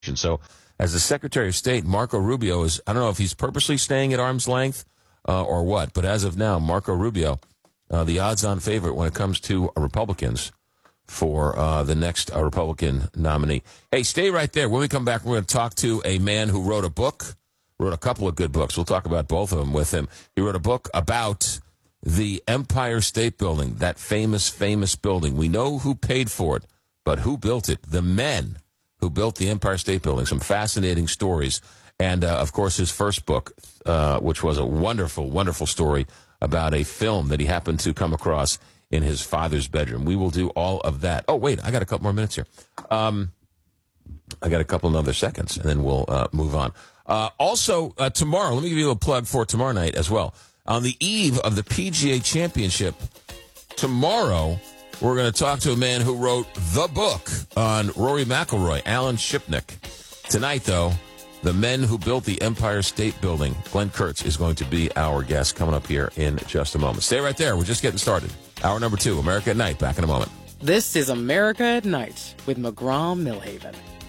So, as the Secretary of State, Marco Rubio is, I don't know if he's purposely staying at arm's length or what, but as of now, Marco Rubio, the odds-on favorite when it comes to Republicans for the next Republican nominee. Hey, stay right there. When we come back, we're going to talk to a man who wrote a couple of good books. We'll talk about both of them with him. He wrote a book about the Empire State Building, that famous building. We know who paid for it, but who built it? The men who built the Empire State Building. Some fascinating stories. And, of course, his first book, which was a wonderful, wonderful story about a film that he happened to come across in his father's bedroom. We will do all of that. Oh, wait, I got a couple more minutes here. I got a couple other seconds, and then we'll move on. Also, tomorrow, let me give you a plug for tomorrow night as well. On the eve of the PGA Championship, tomorrow, we're going to talk to a man who wrote the book on Rory McIlroy, Alan Shipnick. Tonight, though, the men who built the Empire State Building. Glenn Kurtz is going to be our guest coming up here in just a moment. Stay right there. We're just getting started. Hour number 2, America at Night. Back in a moment. This is America at Night with McGraw Millhaven.